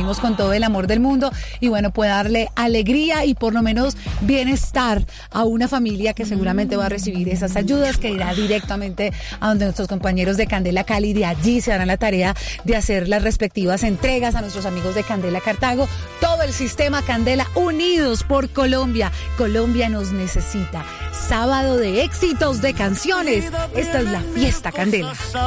hacemos con todo el amor del mundo y bueno, puede darle alegría y por lo menos bienestar a una familia que seguramente va a recibir esas ayudas, que irá directamente a donde nuestros compañeros de Candela Cali, de allí se darán la tarea de hacer las respectivas entregas a nuestros amigos de Candela Cartago. Todo el sistema Candela unidos por Colombia. Colombia nos necesita. Sábado de éxitos de canciones. Esta es la fiesta Candela.